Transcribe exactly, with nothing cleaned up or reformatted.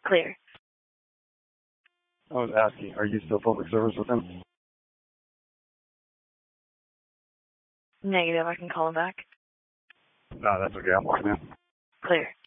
Clear. I was asking, are you still public service with him? Negative. I can call him back. No, that's okay. I'm walking in. Clear.